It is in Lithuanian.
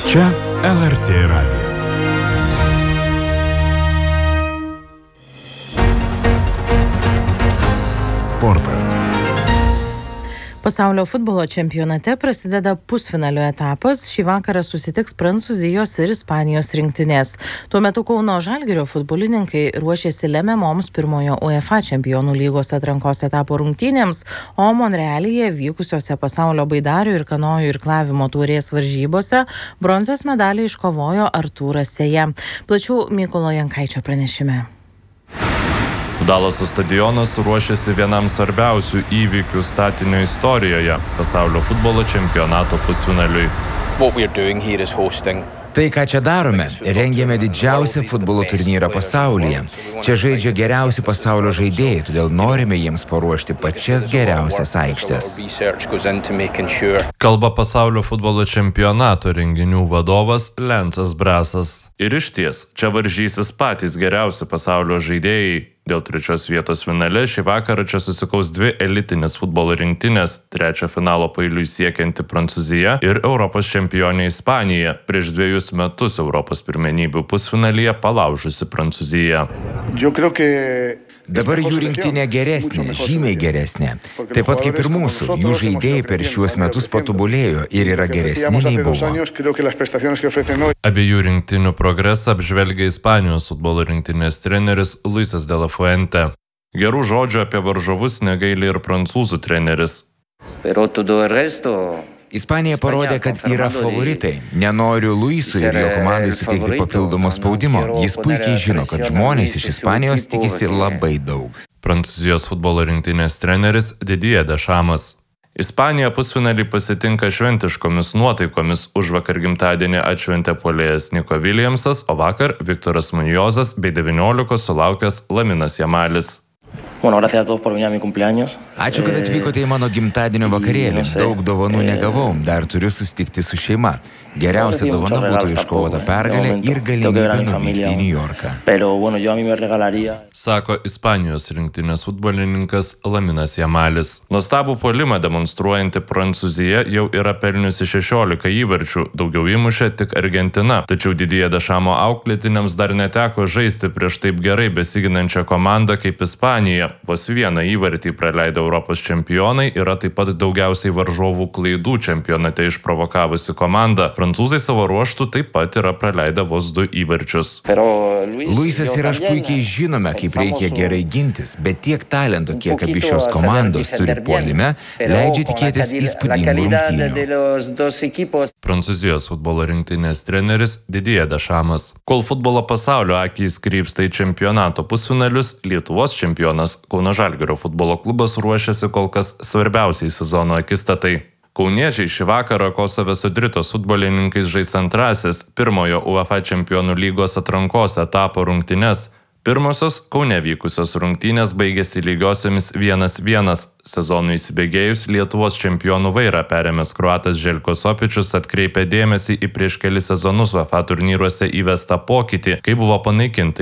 Čia LRT radijas. Sportas. Pasaulio futbolo čempionate prasideda pusfinalio etapas. Šį vakarą susitiks Prancūzijos ir Ispanijos rinktinės. Tuo metu Kauno Žalgirio futbolininkai ruošiasi lemiamoms pirmojo UEFA čempionų lygos atrankos etapo rungtynėms, o Monrealyje vykusiose pasaulio baidarių ir kanojų irklavimo taurės varžybose bronzos medalį iškovojo Artūras Sėja. Plačiau Mykolo Jankaičio pranešime. Dalaso stadionas ruošiasi vienam svarbiausių įvykių statinio istorijoje – pasaulio futbolo čempionato pusfinaliui. Tai, ką čia darome, rengiame didžiausią futbolo turnyrą pasaulyje. Čia žaidžia geriausi pasaulio žaidėjai, todėl norime jiems paruošti pačias geriausias aikštes. Kalba pasaulio futbolo čempionato renginių vadovas Lensas Brasas. Ir išties, čia varžysis patys geriausi pasaulio žaidėjai. Dėl trečios vietos finale šį vakarą čia susikaus dvi elitinės futbolo rinktinės, trečio finalo pailiui siekianti Prancūzija ir Europos čempionė Ispanija, prieš 2 metus Europos pirmenybių pusfinalyje palaužusi Prancūziją. Dabar jų rinktinė geresnė, žymiai geresnė. Taip pat kaip ir mūsų, jų žaidėjai per šiuos metus patobulėjo ir yra geresni nei buvo. Abiejų rinktinių progresą apžvelgia Ispanijos futbolo rinktinės treneris Luisas de la Fuente. Gerų žodžių apie varžovus negaili ir prancūzų treneris. Ispanija parodė, kad yra favoritai. Nenoriu Luisui ir jo komandai suteikti papildomo spaudimo. Jis puikiai žino, kad žmonės iš Ispanijos tikisi labai daug. Prancūzijos futbolo rinktinės treneris Didier Deschamps. Ispanija pusfinalį pasitinka šventiškomis nuotaikomis. Užvakar gimtadienį atšventė puolėjas Nico Williamsas, o vakar Viktoras Muñozas bei 19 sulaukęs Laminas Jamalis. Ačiū, kad atvykote į mano gimtadienio vakarėlį. Daug dovanų negavau, dar turiu susitikti su šeima. Geriausia dovana būtų iškovota pergalė ir galimybė nuvykti į New Yorką. Sako Ispanijos rinktinės futbolininkas Laminas Jamalis. Nuostabų puolimą demonstruojanti Prancūzija jau yra pelniusi 16 įvarčių, daugiau įmušė tik Argentina. Tačiau Didier Deschamps auklėtiniams dar neteko žaisti prieš taip gerai besiginančią komandą kaip Ispanija. Vos vieną įvartį praleidę Europos čempionai yra taip pat daugiausiai varžovų klaidų čempionate išprovokavusi komanda. Prancūzai savo ruožtų taip pat yra praleidę vos 2 įvarčius. Luisas ir aš puikiai žinome, kaip reikia gerai gintis, bet tiek talento, kiek abi šios komandos turi puolime, leidžia tikėtis įspūdingų rungtynių. Prancūzijos futbolo rinktinės treneris Didier Deschamps. Kol futbolo pasaulio akys krypsta į čempionato pusfinalius, Lietuvos čempionas Kauno Žalgirio futbolo klubas ruošiasi kol kas svarbiausiai sezono akistatai. Kauniečiai šį vakarą Kosove su Dritos futbolininkais žais antrasis pirmojo UEFA čempionų lygos atrankos etapo rungtynes. Pirmosios Kaune vykusios rungtynės baigėsi lygiosiomis 1-1. Sezonui įsibėgėjus Lietuvos čempionų vairą perėmęs kroatas Željko Sopičius atkreipė dėmesį į prieš kelis sezonus UEFA turnyruose įvestą pokytį, kai buvo panaikinta